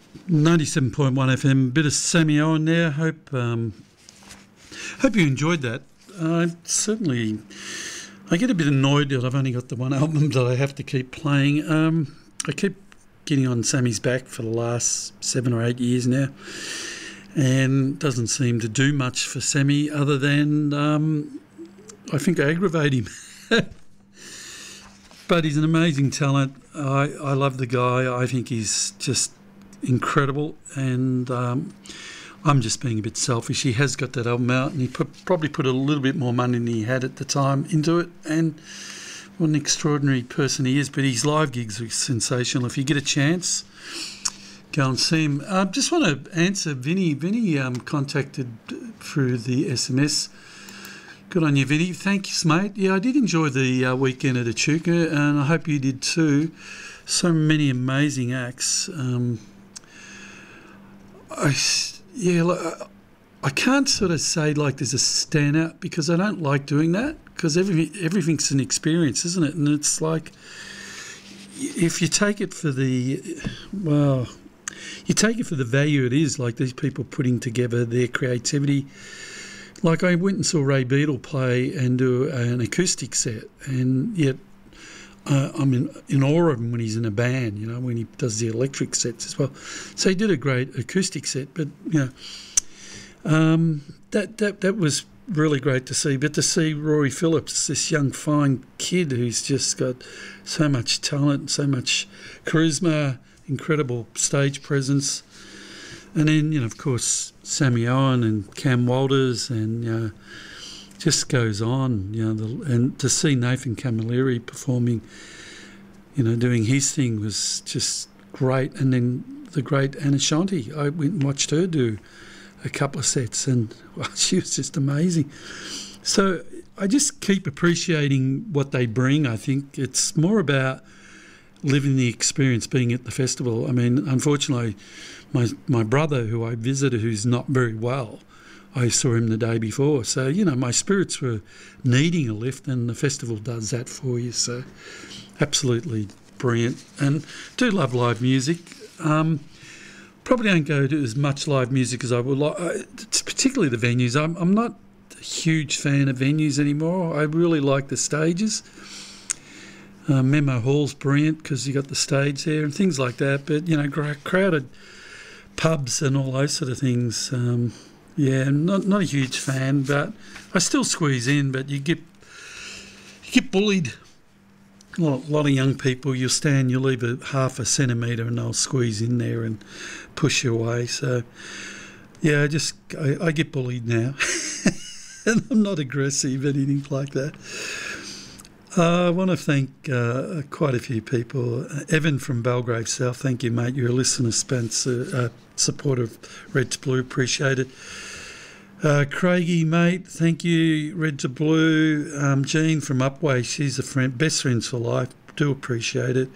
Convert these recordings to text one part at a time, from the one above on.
97.1 FM, bit of Sammy Owen there. Hope you enjoyed that. I get a bit annoyed that I've only got the one album that I have to keep playing. I keep getting on Sammy's back for the last 7 or 8 years now, and doesn't seem to do much for Sammy other than I think I aggravate him. But he's an amazing talent. I love the guy. I think he's just incredible, and I'm just being a bit selfish. He has got that album out, and he probably put a little bit more money than he had at the time into it, and what an extraordinary person he is. But his live gigs are sensational. If you get a chance, go and see him. Just want to answer Vinny. Vinny contacted through the SMS. Good on you, Vinny. Thanks, mate. Yeah, I did enjoy the weekend at Echuca, and I hope you did too. So many amazing acts. I can't sort of say like there's a standout, because I don't like doing that, because everything's an experience, isn't it? And it's like, if you take it for the value it is, like these people putting together their creativity. Like I went and saw Ray Beadle play and do an acoustic set, and yet I'm in awe of him when he's in a band, you know, when he does the electric sets as well. So he did a great acoustic set, but, you know, that was really great to see. But to see Rory Phillips, this young, fine kid who's just got so much talent, so much charisma, incredible stage presence. And then, you know, of course, Sammy Owen and Cam Walters, and just goes on, you know, and to see Nathan Camilleri performing, you know, doing his thing was just great. And then the great Anna Shanti, I went and watched her do a couple of sets, and well, she was just amazing. So I just keep appreciating what they bring. I think it's more about living the experience, being at the festival. I mean, unfortunately, my brother, who I visited, who's not very well, I saw him the day before. So, you know, my spirits were needing a lift, and the festival does that for you. So absolutely brilliant. And do love live music. Probably don't go to as much live music as I would like, particularly the venues. I'm not a huge fan of venues anymore. I really like the stages. Memo Hall's brilliant because you got the stage there and things like that. But, you know, crowded pubs and all those sort of things, not a huge fan, but I still squeeze in. But you get bullied. A lot of young people, you'll leave a half a centimetre and they'll squeeze in there and push you away. So, yeah, I get bullied now. And I'm not aggressive, anything like that. I want to thank quite a few people. Evan from Belgrave South, thank you, mate. You're a listener, Spencer, supporter of Red to Blue, appreciate it. Craigie, mate, thank you. Red to Blue. Jean from Upway, she's a friend, best friends for life, do appreciate it.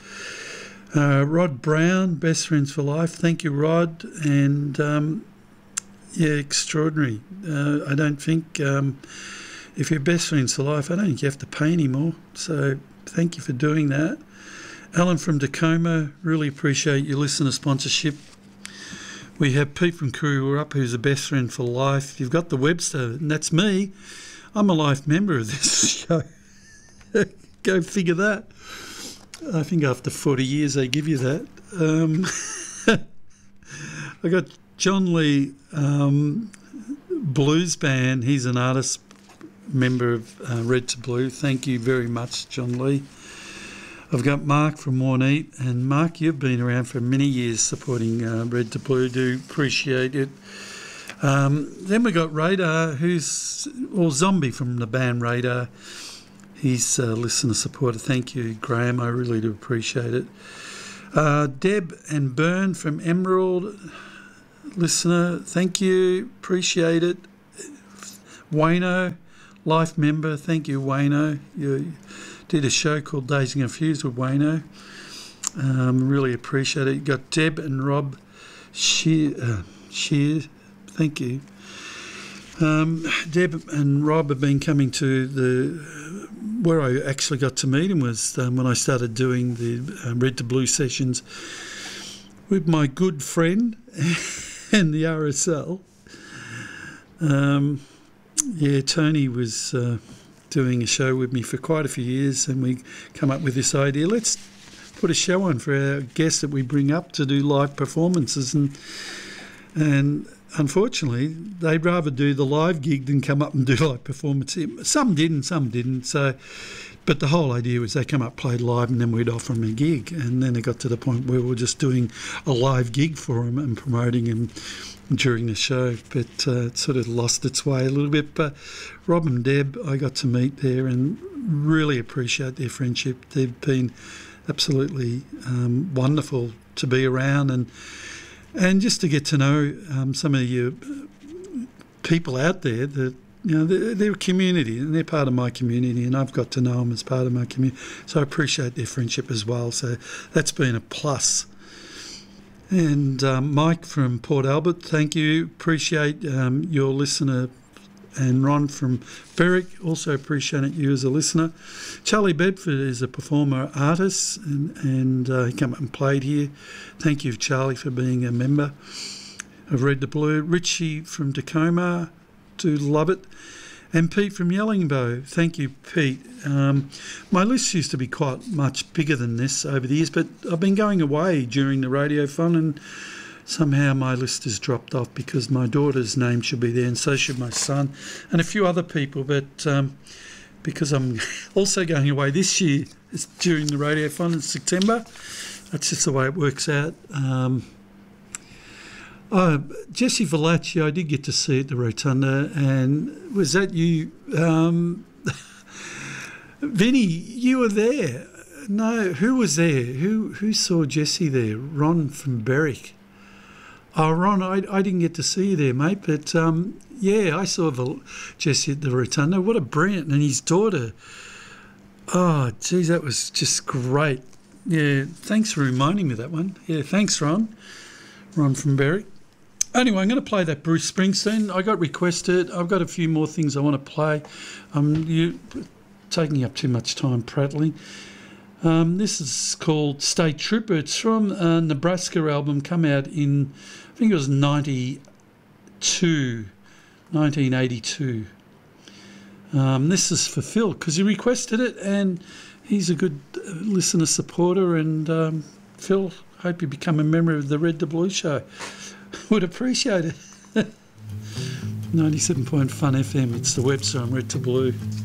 Rod Brown, best friends for life, thank you, Rod. And extraordinary. I don't think... if you're best friends for life, I don't think you have to pay anymore. So thank you for doing that. Alan from Tacoma, really appreciate your listener sponsorship. We have Pete from Cooroorup, who's a best friend for life. You've got the Webster, and that's me. I'm a life member of this show. Go figure that. I think after 40 years they give you that. I got John Lee, Blues Band. He's an artist, member of Red to Blue. Thank you very much, John Lee. I've got Mark from Warneet, and Mark, you've been around for many years supporting Red to Blue. Do appreciate it. Then we got Radar, Zombie from the band Radar. He's a listener supporter. Thank you, Graham. I really do appreciate it. Deb and Byrne from Emerald, listener. Thank you. Appreciate it. Wayno, life member, thank you, Wayno. You did a show called Dazed and Confused with Wayno. Really appreciate it. You got Deb and Rob Shear, thank you. Deb and Rob have been coming to where I actually got to meet him was when I started doing the Red to Blue sessions with my good friend and the RSL. Tony was doing a show with me for quite a few years, and we come up with this idea, let's put a show on for our guests that we bring up to do live performances, and unfortunately they'd rather do the live gig than come up and do live performance. Some did and some didn't, but the whole idea was they come up, played live, and then we'd offer them a gig. And then it got to the point where we were just doing a live gig for them and promoting them during the show. But it sort of lost its way a little bit. But Rob and Deb, I got to meet there and really appreciate their friendship. They've been absolutely wonderful to be around, and just to get to know some of you people out there that, you know, they're a community and they're part of my community, and I've got to know them as part of my community. So I appreciate their friendship as well. So that's been a plus. And Mike from Port Albert, thank you. Appreciate your listener. And Ron from Berwick, also appreciate you as a listener. Charlie Bedford is a performer artist, and he came up and played here. Thank you, Charlie, for being a member of Red to Blue. Richie from Tacoma, do love it. And Pete from Yellingbo, thank you, Pete. My list used to be quite much bigger than this over the years, but I've been going away during the Radiothon, and somehow my list has dropped off because my daughter's name should be there, and so should my son and a few other people. But because I'm also going away this year, it's during the Radiothon in September. That's just the way it works out. Jesse Velacci, I did get to see at the Rotunda, and was that you? Vinny, you were there. No, who was there? Who saw Jesse there? Ron from Berwick. Oh, Ron, I didn't get to see you there, mate, but I saw Jesse at the Rotunda. What a brilliant, and his daughter. Oh, geez, that was just great. Yeah, thanks for reminding me of that one. Yeah, thanks, Ron. Ron from Berwick. Anyway, I'm going to play that Bruce Springsteen. I got requested. I've got a few more things I want to play. You're taking up too much time prattling. This is called State Trooper. It's from a Nebraska album, come out in, I think it was 1982. This is for Phil, because he requested it, and he's a good listener supporter. And Phil, hope you become a member of the Red to Blue show. Would appreciate it. 97.1 FM, it's the website, Red to Blue.